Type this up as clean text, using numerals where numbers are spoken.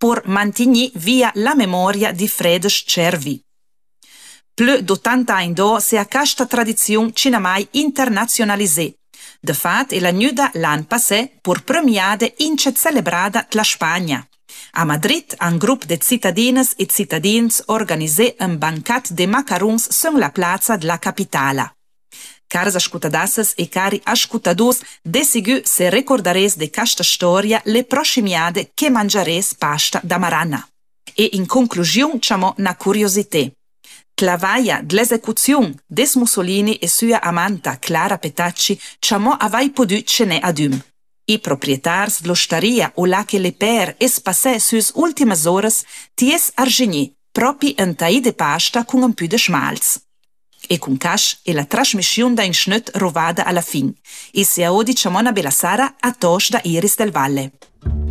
per mantenere via la memoria di Fredes Cervi. Più d'80 anni dopo si è questa tradizione mai internazionalizzata. De fatto, è la nuda l'anno passato per premiare in celebrata la Spagna. A Madrid, un gruppo di cittadines e cittadins organizzò un bancat de macarons su la piazza della capitale. Caras ascoltadasses e cari ascoltadors, desigu se ricordares de questa storia le prossimiade che mangiares pasta da marana. E in conclusione, c'amo una curiosità. La vaia dell'esecuzione des Mussolini e sua amanta Clara Petacci c'amo avai potuto cene adum. I proprietari dell'osteria o là che le per es passè sus ultimas horas ties argini, proprio un tai de pasta con un po' de schmalz. E con cash e la trasmissione da in schnut rovada alla fin. E se a odi c'amo una bella sara a tos da Iris del Valle.